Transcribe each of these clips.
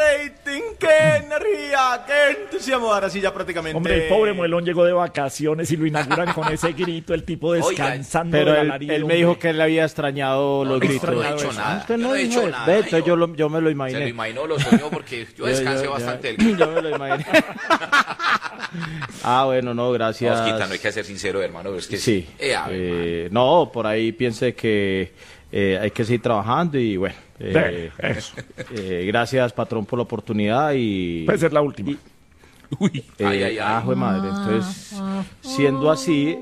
rating, qué energía, qué entusiasmo. Ahora sí, ya prácticamente. Hombre, el pobre Muelón llegó de vacaciones y lo inauguran con ese grito, el tipo descansando. Pero de la nariz, él me dijo que él le había extrañado los gritos. No he hecho nada. Usted no he hecho nada. Entonces yo me lo imaginé. Se lo imaginó, lo soñó porque yo descansé bastante. Yo me lo imaginé. Bueno, no, gracias. Osquita, no hay que ser sincero, hermano. Es que sí. No, por ahí piense que hay que seguir trabajando y bueno. Gracias, patrón, por la oportunidad y... Puede ser la última. Uy, Jue madre. Entonces, siendo así,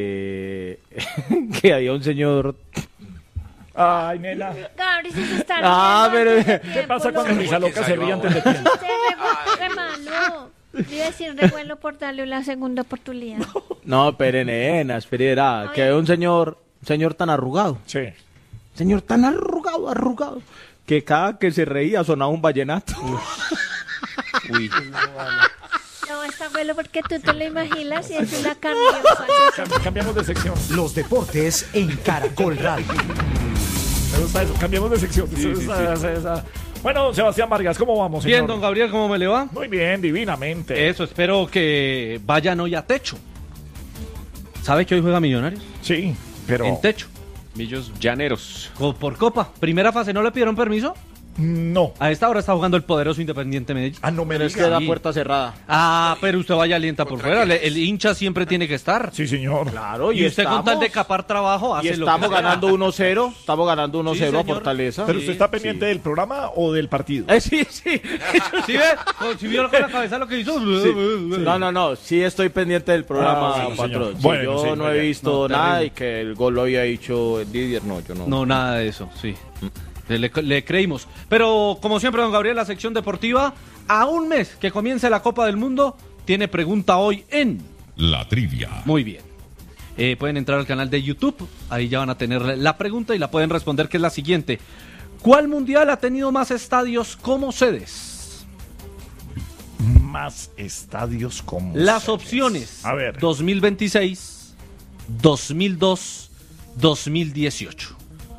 que había un señor... Ay, nena. Gabriel, se está pero... ¿Qué pasa cuando Misa Loca se ríe antes de tiempo? Re malo. Iba a decir revuelo por darle una segunda oportunidad. No, pero nena, espera, que hay un señor tan arrugado. Sí. Señor tan arrugado, que cada que se reía sonaba un vallenato. Uy. No, está bueno porque tú te lo imaginas y es una cambió. Cambiamos de sección. Los deportes en Caracol Radio. Me gusta eso, cambiamos de sección. Bueno, Sebastián Vargas, ¿cómo vamos, señor? Bien, don Gabriel, ¿cómo me le va? Muy bien, divinamente. Eso, espero que vayan hoy a techo. ¿Sabe que hoy juega Millonarios? Sí, pero... En techo. Millos Llaneros. Por Copa. Primera fase, ¿no le pidieron permiso? No. A esta hora está jugando el poderoso Independiente Medellín. No me Pero es que diga. la puerta cerrada. Pero usted vaya alienta por fuera. El hincha siempre tiene que estar. Sí, señor. Claro, Y usted con tal de capar trabajo hace y lo estamos que sea. ganando 1-0. Estamos ganando 1-0 a señor. Fortaleza. Pero usted está pendiente del programa o del partido. Sí. ¿Sí ve? ¿Sí vio con la cabeza lo que hizo? No. Sí estoy pendiente del programa, sí, señor. patrón. Sí, Bueno, yo sí, no muy he bien. visto No, nada terrible. y que el gol lo había hecho Didier. No, yo no. No, nada de eso, sí. Le creímos. Pero, como siempre, don Gabriel, la sección deportiva, a un mes que comience la Copa del Mundo, tiene pregunta hoy en... La trivia. Muy bien. Pueden entrar al canal de YouTube, ahí ya van a tener la pregunta y la pueden responder, que es la siguiente. ¿Cuál mundial ha tenido más estadios como sedes? Más estadios como Las sedes. opciones. A ver. 2026, 2002, 2018.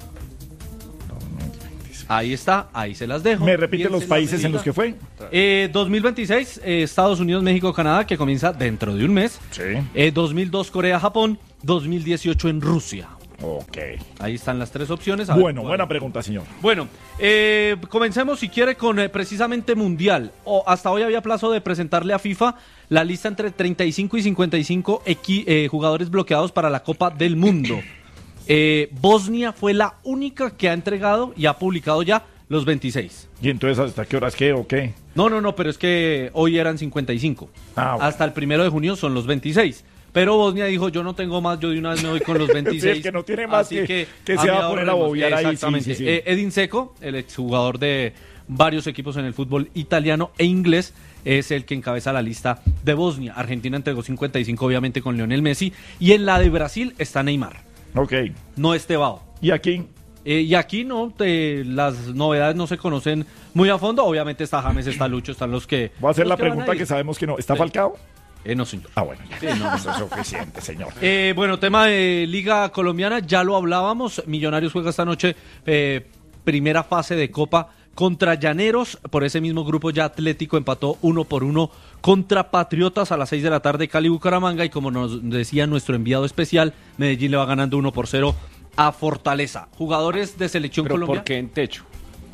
Ahí está, ahí se las dejo. ¿Me repite los Piénsenla, países en los medita. que fue? 2026, Estados Unidos, México, Canadá, que comienza dentro de un mes. Sí. 2002, Corea, Japón. 2018 en Rusia. Ok. Ahí están las tres opciones. A ver, Bueno, buena pregunta, señor. Bueno, comencemos si quiere con precisamente Mundial. Hasta hoy había plazo de presentarle a FIFA la lista entre 35 y 55 jugadores bloqueados para la Copa del Mundo. Bosnia fue la única que ha entregado y ha publicado ya los 26. ¿Y entonces hasta qué horas qué o qué? No, pero es que hoy eran 55. Bueno. Hasta el 1 de junio son los 26. Pero Bosnia dijo, yo no tengo más, yo de una vez me voy con los 26. Sí, el que no tiene más así que a se mí va a poner a ahorremos. bobear ahí. Exactamente. Sí. Edin Dzeko, el exjugador de varios equipos en el fútbol italiano e inglés, es el que encabeza la lista de Bosnia. Argentina entregó 55, obviamente, con Lionel Messi. Y en la de Brasil está Neymar. Ok. No es Tebao. ¿Y aquí? Y aquí las novedades no se conocen muy a fondo. Obviamente está James, está Lucho, están los que... Voy a hacer los la que van pregunta a ir. que sabemos que no. ¿Está Sí. Falcao? No, señor. Bueno, ya. No, eso es suficiente, señor. Bueno, tema de Liga Colombiana, ya lo hablábamos. Millonarios juega esta noche primera fase de Copa contra Llaneros. Por ese mismo grupo ya Atlético empató 1-1 contra Patriotas a las 6 de la tarde, Cali Bucaramanga. Y como nos decía nuestro enviado especial, Medellín le va ganando 1-0 a Fortaleza. Jugadores de selección ¿Pero colombiana. por qué en techo?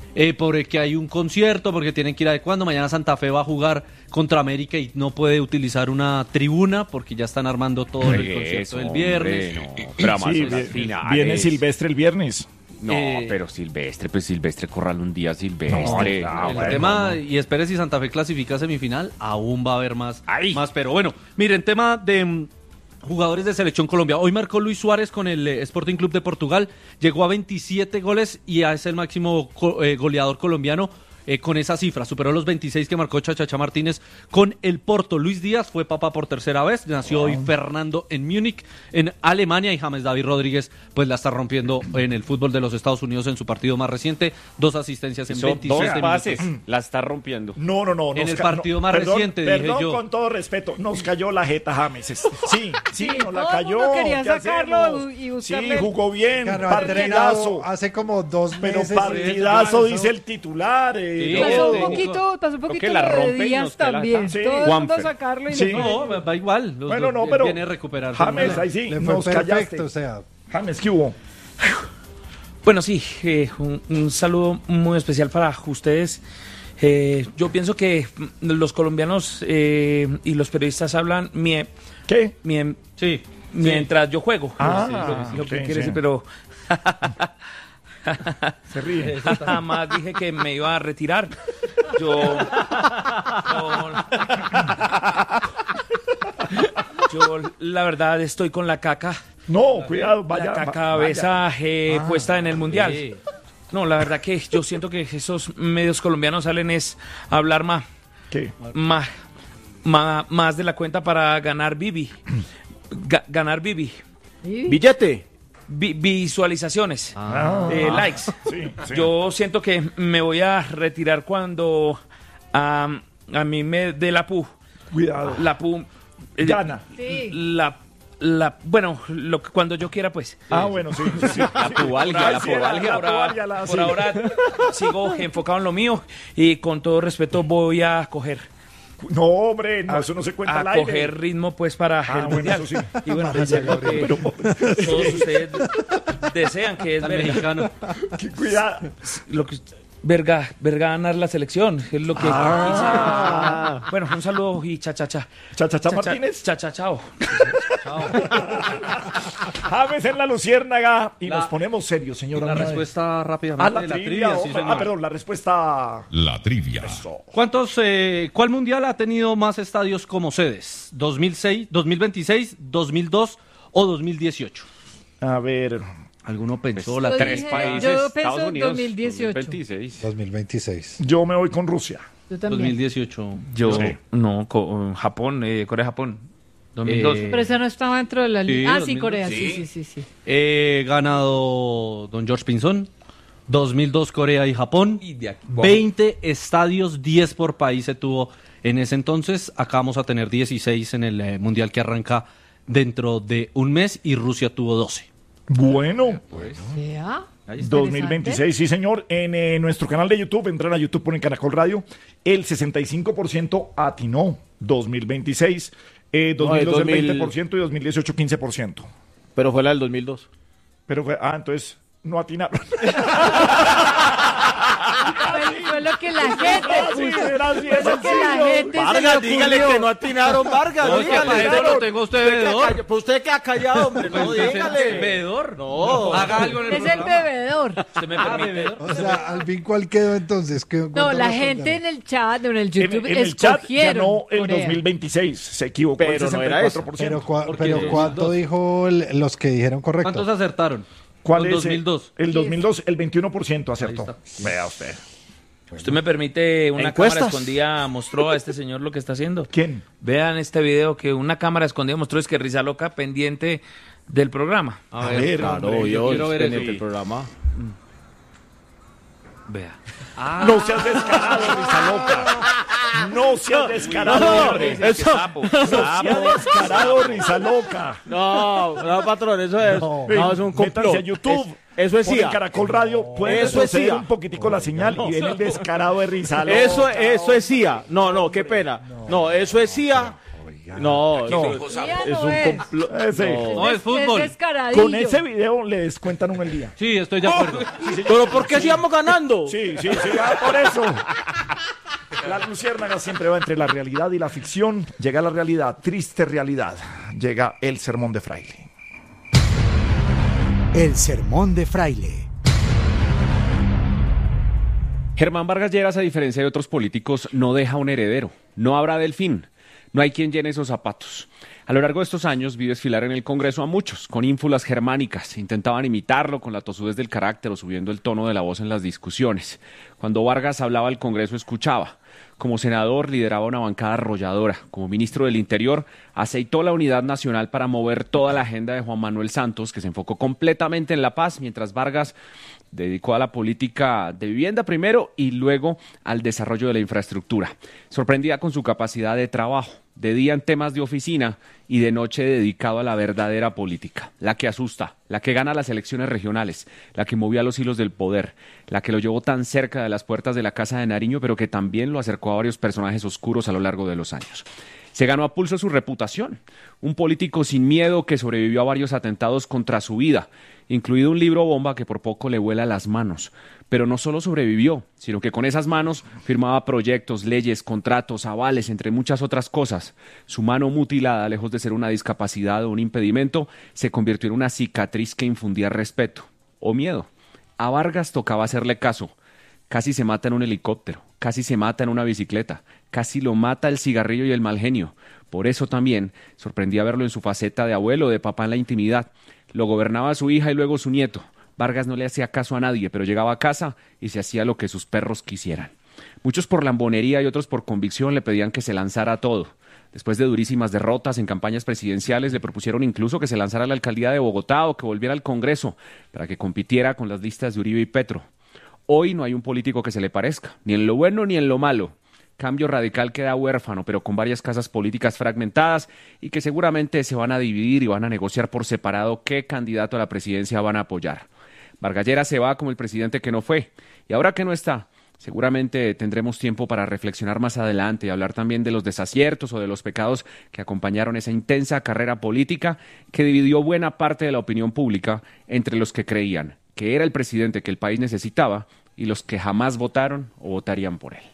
Porque hay un concierto, porque tienen que ir adecuando. Mañana Santa Fe va a jugar contra América y no puede utilizar una tribuna porque ya están armando todo el concierto del viernes. Hombre, no. Pero además Sí, son las finales. viene Silvestre el viernes. No, pero Silvestre, pues Silvestre corral un día Silvestre. No, El bueno, tema, y espere, si Santa Fe clasifica a semifinal, aún va a haber más. Ay. Pero bueno, miren, tema de jugadores de Selección Colombia. Hoy marcó Luis Suárez con el Sporting Club de Portugal, llegó a 27 goles y es el máximo goleador colombiano con esa cifra. Superó los 26 que marcó Chachacha Martínez con el Porto. Luis Díaz fue papá por tercera vez, nació hoy Fernando en Múnich, en Alemania, y James David Rodríguez pues la está rompiendo en el fútbol de los Estados Unidos en su partido más reciente, 2 asistencias en Son 27 dos minutos. pases, la está rompiendo. No. En el partido más reciente, dije perdón, yo. con todo respeto, nos cayó la jeta James. Sí, nos la todo el cayó. mundo quería ¿Qué sacarlo hacemos? y buscarle- Sí, jugó bien, Claro, partidazo. hace como 2 Pero meses. partidazo, Eso. dice el titular. Sí, Pasó un técnico. poquito que la lo de rompe y Díaz nos pela. también. Sí. Todo el mundo Juanfer. sacarlo y Sí. no. No, va igual. Los Bueno, dos no, pero viene a recuperarse. James, ahí sí, Le fue nos perfecto, callaste. o sea, James, ¿qué hubo? Bueno, sí, un saludo muy especial para ustedes. Yo pienso que los colombianos y los periodistas hablan ¿Qué? Sí. mientras yo juego. Ah, lo que ok, quiere sí. decir, pero Se ríe. jamás dije que me iba a retirar. Yo la verdad estoy con la caca. No, cuidado, vaya. La vaya. cabeza puesta en el mundial. Sí. No, la verdad que yo siento que esos medios colombianos salen es a hablar ¿Qué? más de la cuenta para ganar Bibi. Ganar Bibi. Billete. Visualizaciones. Likes. Sí, sí. Yo siento que me voy a retirar cuando a mí me dé la pu. Cuidado. La pu. Gana. Sí. Bueno, cuando yo quiera, pues. Bueno, sí. sí. La pubalgia, la pubalgia. Por ahora sigo enfocado en lo mío y con todo respeto voy a coger No, hombre, no, eso no se cuenta al aire. coger ritmo pues para el bueno, mundial. eso sí. Y bueno, hacer lo que todos ustedes desean, que es Al verga, mexicano. Qué cuidado. lo que verga ganar la selección, es lo que quise. Bueno, un saludo y cha. Cha Martínez. Chao. James en la Luciérnaga. Y La- nos ponemos serios, señora. La Una respuesta vez. rápidamente. La trivia. sí, señor. Perdón, la respuesta. La trivia. ¿Cuál mundial ha tenido más estadios como sedes? ¿2006, 2026, 2002 o 2018? A ver. ¿Alguno pensó Yo la dije- Tres países. yo pienso Estados Unidos. 2018. 2026. 2026. Yo me voy con Rusia. Yo también. 2018. Yo Sí. no, Japón, Corea-Japón. 2002. Pero esa no estaba dentro de la Sí, lista. Ah, sí, 2002. Corea. Sí. Sí. Ganado don George Pinzón. 2002 Corea y Japón. Y de aquí- 20 estadios, 10 por país se tuvo en ese entonces. Acá vamos a tener 16 en el mundial que arranca dentro de un mes y Rusia tuvo 12. Bueno, Vea. Ahí está. 2026, sí, señor. En nuestro canal de YouTube, entrar a YouTube, ponen Caracol Radio. El 65% atinó 2026. 2002 el 20% y 2018 15%. Pero fue la del 2002. Pero fue, entonces no atinaron. Fue lo que la gente puso. Era así de Fue lo que la sencillo. gente se le Vargas, dígale ocurrió. que no atinaron, Vargas. No, es que para eso lo tengo usted veedor. Pues usted que ha callado, hombre. No, Usted es el dígale. veedor. No. Haga algo en el Es el programa. bebedor. ¿Usted me permite? O sea, al fin, ¿cuál quedó entonces? No, la gente en el chat o en el YouTube En el chat escogieron ganó el Corea. 2026. Se equivocó Pero el no era 64%. Pero ¿cuánto dijo los que dijeron correcto? ¿Cuántos acertaron? ¿Cuál Con es? 2002. El 2002, el 21% acertó. Vea usted. ¿Usted me permite una Encuestas. cámara escondida mostró a este señor lo que está haciendo? ¿Quién? Vean este video que una cámara escondida mostró, es que Risa Loca pendiente del programa. A ver, Claro, hombre, yo quiero ver pendiente eso. del programa. Vea. No seas descarado, Risa Loca. No seas descarado, hombre. Eso. Sapo. No seas descarado, Risa Loca. No, patrón, eso es. No, es un Métanse complot. a YouTube. Eso es ponen CIA. Caracol Radio. Pueden Eso es retroceder CIA. un poquitico la señal y ven el descarado de Risa Loca. Eso es CIA. No, qué pena. No, eso es CIA. No, Mira, es no un es. complot. Ese. No, es fútbol. descaradillo. Con ese video le descuentan un el día. Sí, estoy de acuerdo. Pero ¿por qué sigamos ganando? Sí, por eso. La luciérnaga siempre va entre la realidad y la ficción. Llega la realidad, triste realidad. Llega el sermón de Fraile. El sermón de Fraile. Germán Vargas Lleras, a diferencia de otros políticos, no deja un heredero. No habrá Delfín. No hay quien llene esos zapatos. A lo largo de estos años vi desfilar en el Congreso a muchos, con ínfulas germánicas. Intentaban imitarlo con la tosudez del carácter o subiendo el tono de la voz en las discusiones. Cuando Vargas hablaba al Congreso, escuchaba. Como senador lideraba una bancada arrolladora. Como ministro del Interior aceitó la unidad nacional para mover toda la agenda de Juan Manuel Santos, que se enfocó completamente en la paz, mientras Vargas dedicó a la política de vivienda primero y luego al desarrollo de la infraestructura. Sorprendía con su capacidad de trabajo. de día en temas de oficina y de noche dedicado a la verdadera política, la que asusta, la que gana las elecciones regionales, la que movía los hilos del poder, la que lo llevó tan cerca de las puertas de la Casa de Nariño, pero que también lo acercó a varios personajes oscuros a lo largo de los años. Se ganó a pulso su reputación, un político sin miedo que sobrevivió a varios atentados contra su vida, incluido un libro bomba que por poco le vuela las manos. Pero no solo sobrevivió, sino que con esas manos firmaba proyectos, leyes, contratos, avales, entre muchas otras cosas. Su mano mutilada, lejos de ser una discapacidad o un impedimento, se convirtió en una cicatriz que infundía respeto o miedo. A Vargas tocaba hacerle caso. Casi se mata en un helicóptero, casi se mata en una bicicleta, casi lo mata el cigarrillo y el mal genio. Por eso también sorprendía verlo en su faceta de abuelo, de papá en la intimidad. Lo gobernaba su hija y luego su nieto. Vargas no le hacía caso a nadie, pero llegaba a casa y se hacía lo que sus perros quisieran. Muchos por lambonería y otros por convicción le pedían que se lanzara a todo. Después de durísimas derrotas en campañas presidenciales, le propusieron incluso que se lanzara a la alcaldía de Bogotá o que volviera al Congreso para que compitiera con las listas de Uribe y Petro. Hoy no hay un político que se le parezca, ni en lo bueno ni en lo malo. Cambio Radical queda huérfano, pero con varias casas políticas fragmentadas y que seguramente se van a dividir y van a negociar por separado qué candidato a la presidencia van a apoyar. Vargas Lleras se va como el presidente que no fue, y ahora que no está, seguramente tendremos tiempo para reflexionar más adelante y hablar también de los desaciertos o de los pecados que acompañaron esa intensa carrera política que dividió buena parte de la opinión pública entre los que creían que era el presidente que el país necesitaba y los que jamás votaron o votarían por él.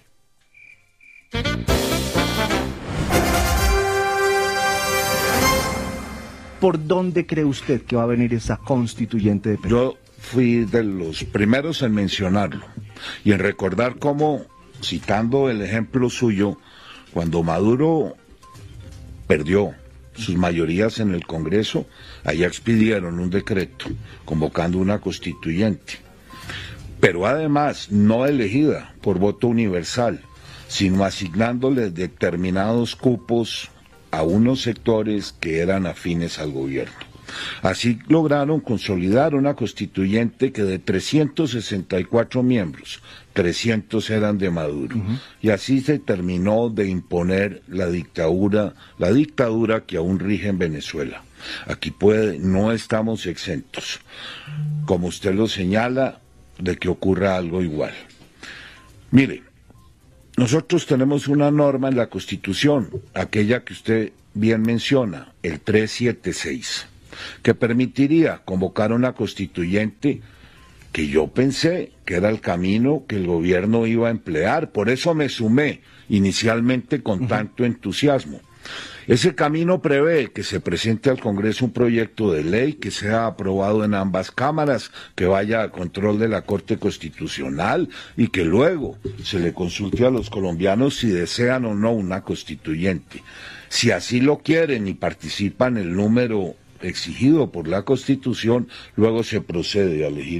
¿Por dónde cree usted que va a venir esa constituyente de Petro? Yo fui de los primeros en mencionarlo y en recordar cómo, citando el ejemplo suyo, cuando Maduro perdió sus mayorías en el Congreso, allá expidieron un decreto convocando una constituyente, pero además no elegida por voto universal, sino asignándole determinados cupos a unos sectores que eran afines al gobierno. Así lograron consolidar una constituyente que de 364 miembros, 300 eran de Maduro. Y así se terminó de imponer la dictadura que aún rige en Venezuela. Aquí no estamos exentos, como usted lo señala, de que ocurra algo igual. Mire, nosotros tenemos una norma en la Constitución, aquella que usted bien menciona, el 376, que permitiría convocar una constituyente que yo pensé que era el camino que el gobierno iba a emplear. Por eso me sumé inicialmente con tanto entusiasmo. Ese camino prevé que se presente al Congreso un proyecto de ley que sea aprobado en ambas cámaras, que vaya a control de la Corte Constitucional y que luego se le consulte a los colombianos si desean o no una constituyente. Si así lo quieren y participan el número exigido por la Constitución, luego se procede a elegir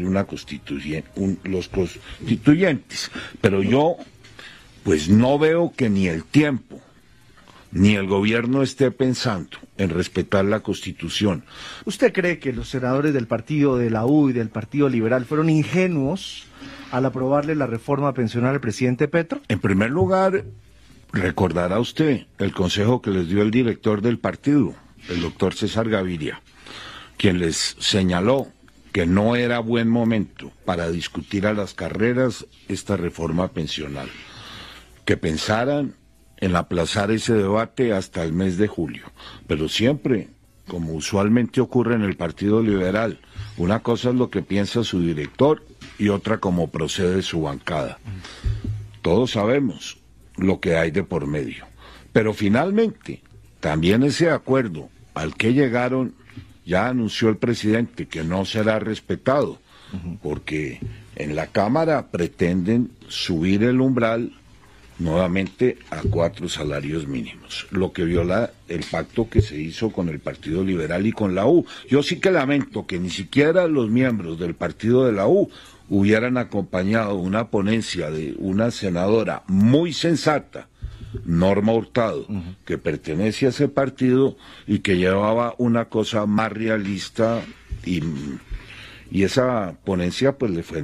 los constituyentes. Pero yo, pues no veo que ni el tiempo ni el gobierno esté pensando en respetar la Constitución. ¿Usted cree que los senadores del partido de la U y del Partido Liberal fueron ingenuos al aprobarle la reforma pensional al presidente Petro? En primer lugar, recordará usted el consejo que les dio el director del partido, el doctor César Gaviria, quien les señaló que no era buen momento para discutir a las carreras esta reforma pensional, que pensaran en aplazar ese debate hasta el mes de julio, pero siempre, como usualmente ocurre en el Partido Liberal, una cosa es lo que piensa su director y otra como procede su bancada. Todos sabemos lo que hay de por medio, pero finalmente también ese acuerdo al que llegaron, ya anunció el presidente que no será respetado, porque en la Cámara pretenden subir el umbral nuevamente a 4 salarios mínimos, lo que viola el pacto que se hizo con el Partido Liberal y con la U. Yo sí que lamento que ni siquiera los miembros del partido de la U hubieran acompañado una ponencia de una senadora muy sensata, Norma Hurtado, que pertenece a ese partido y que llevaba una cosa más realista, y esa ponencia pues le fue